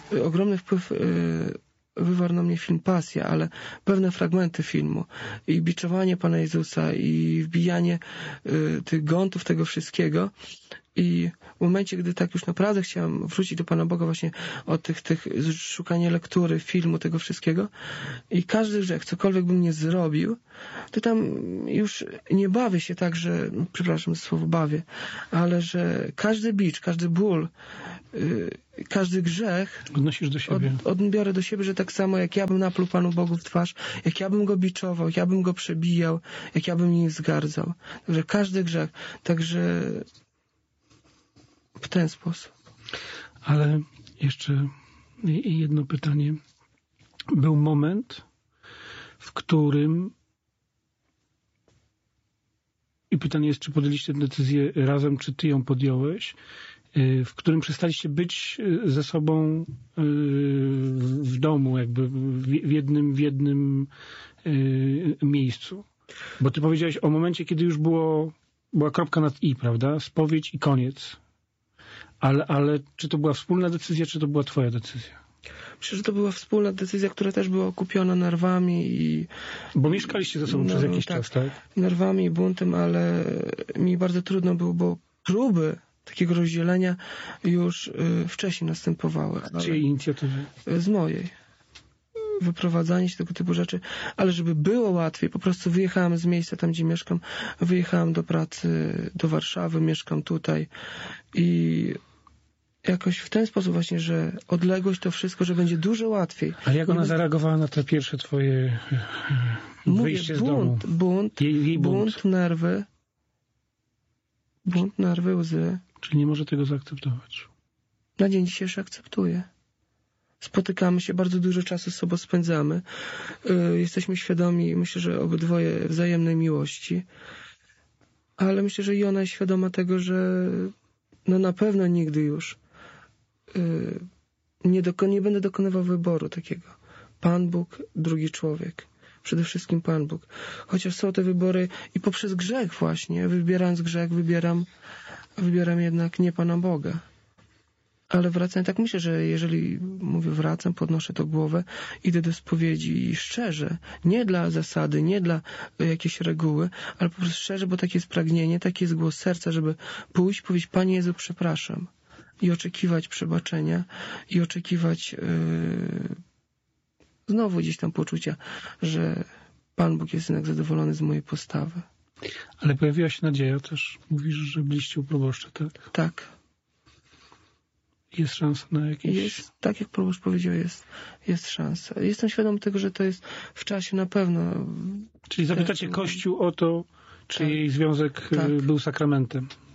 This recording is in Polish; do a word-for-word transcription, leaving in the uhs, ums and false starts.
ogromny wpływ wywarł na mnie film Pasja, ale pewne fragmenty filmu i biczowanie Pana Jezusa i wbijanie y, tych gątów tego wszystkiego i w momencie, gdy tak już naprawdę chciałem wrócić do Pana Boga właśnie od tych, tych szukania lektury, filmu, tego wszystkiego i każdy grzech, cokolwiek bym nie zrobił, to tam już nie bawię się tak, że, no, przepraszam za słowo bawię, ale że każdy bicz, każdy ból, yy, każdy grzech odnosisz do siebie. Od, odbiorę do siebie, że tak samo jak ja bym napluł Panu Bogu w twarz, jak ja bym go biczował, jak ja bym go przebijał, jak ja bym nim wzgardzał. Także każdy grzech. Także w ten sposób. Ale jeszcze jedno pytanie. Był moment, w którym i pytanie jest, czy podjęliście tę decyzję razem, czy ty ją podjąłeś, w którym przestaliście być ze sobą w domu, jakby w jednym, w jednym miejscu. Bo ty powiedziałeś o momencie, kiedy już było, była kropka nad i, prawda? Spowiedź i koniec. Ale, ale czy to była wspólna decyzja, czy to była twoja decyzja? Myślę, że to była wspólna decyzja, która też była okupiona nerwami i... Bo mieszkaliście ze sobą no, przez jakiś tak, czas, tak? Nerwami i buntem, ale mi bardzo trudno było, bo próby takiego rozdzielenia już y, wcześniej następowały. Czyjej inicjatywy? Z mojej. Wyprowadzanie się, tego typu rzeczy. Ale żeby było łatwiej, po prostu wyjechałem z miejsca tam, gdzie mieszkam. Wyjechałem do pracy do Warszawy, mieszkam tutaj i jakoś w ten sposób właśnie, że odległość to wszystko, że będzie dużo łatwiej. A jak ona Nie zareagowała na te pierwsze twoje wyjście Mówię, z bunt, domu? Bunt, jej, jej bunt. bunt, nerwy. Bunt, nerwy, łzy. Czyli nie może tego zaakceptować. Na dzień dzisiejszy akceptuję. Spotykamy się, bardzo dużo czasu z sobą spędzamy. Yy, jesteśmy świadomi, myślę, że obydwoje wzajemnej miłości. Ale myślę, że i ona jest świadoma tego, że no na pewno nigdy już yy, nie, doko- nie będę dokonywał wyboru takiego. Pan Bóg, drugi człowiek. Przede wszystkim Pan Bóg. Chociaż są te wybory i poprzez grzech właśnie, wybierając grzech, wybieram, wybieram jednak nie Pana Boga. Ale wracam, tak myślę, że jeżeli mówię wracam, podnoszę to głowę, idę do spowiedzi i szczerze, nie dla zasady, nie dla jakiejś reguły, ale po prostu szczerze, bo takie jest pragnienie, taki jest głos serca, żeby pójść, powiedzieć: Panie Jezu, przepraszam. I oczekiwać przebaczenia, i oczekiwać yy, znowu gdzieś tam poczucia, że Pan Bóg jest jednak zadowolony z mojej postawy. Ale pojawiła się nadzieja też. Mówisz, że byliście u proboszcza, tak? Tak. Jest szansa na jakieś... Jest, tak jak proboszcz powiedział, jest, jest szansa. Jestem świadom tego, że to jest w czasie na pewno. Czyli zapytacie Kościół o to, czy tak. jej związek tak. był sakramentem.